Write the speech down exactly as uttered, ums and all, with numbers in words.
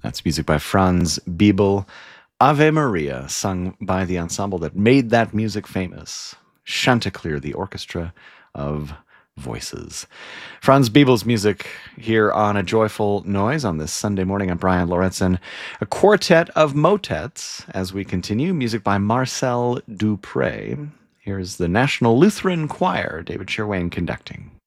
That's music by Franz Biebel. Ave Maria, sung by the ensemble that made that music famous, Chanticleer, the Orchestra of Voices. Franz Biebel's music here on A Joyful Noise on this Sunday morning. I'm Brian Lorentzen. A quartet of motets as we continue. Music by Marcel Dupré. Here's the National Lutheran Choir, David Sherwain conducting.